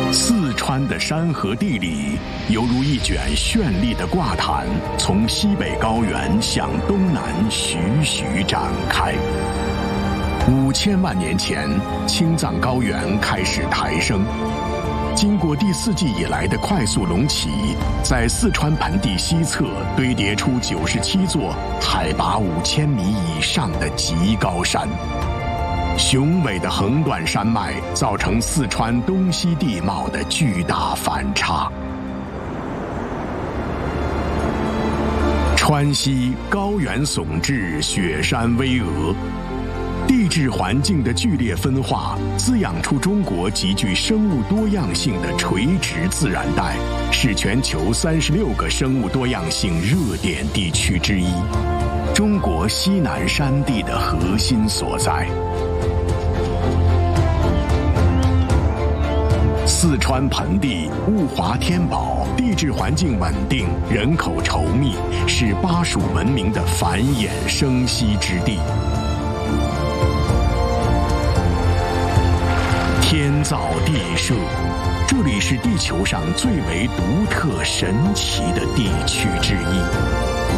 四川的山河地理犹如一卷绚丽的挂毯，从西北高原向东南徐徐展开。5000万年前，青藏高原开始抬升。经过第4纪以来的快速隆起，在四川盆地西侧堆叠出97座海拔5000米以上的极高山。雄伟的横断山脉造成四川东西地貌的巨大反差。川西高原耸峙，雪山巍峨，地质环境的剧烈分化滋养出中国极具生物多样性的垂直自然带，是全球36个生物多样性热点地区之一，中国西南山地的核心所在。四川盆地物华天宝，地质环境稳定，人口稠密，是巴蜀文明的繁衍生息之地。天造地设，这里是地球上最为独特神奇的地区之一。